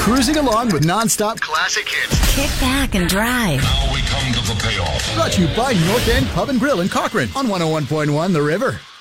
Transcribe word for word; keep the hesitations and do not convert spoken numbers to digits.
cruising along with non-stop classic hits. Kick back and drive. Now we come to the payoff. Brought to you by North End Pub and Grill in Cochrane on one oh one point one The River.